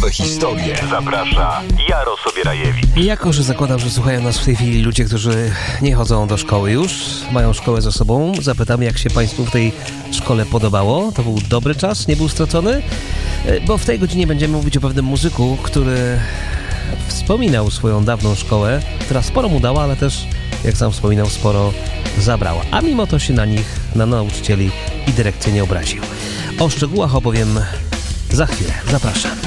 Nowe historie. Zaprasza Jaro Sobierajewicz. Jako że zakładam, że słuchają nas w tej chwili ludzie, którzy nie chodzą do szkoły już, mają szkołę za sobą, zapytam, jak się Państwu w tej szkole podobało. To był dobry czas, nie był stracony? Bo w tej godzinie będziemy mówić o pewnym muzyku, który wspominał swoją dawną szkołę, która sporo mu dała, ale też, jak sam wspominał, sporo zabrała. A mimo to się na nich, na nauczycieli i dyrekcję nie obraził. O szczegółach opowiem za chwilę. Zapraszam.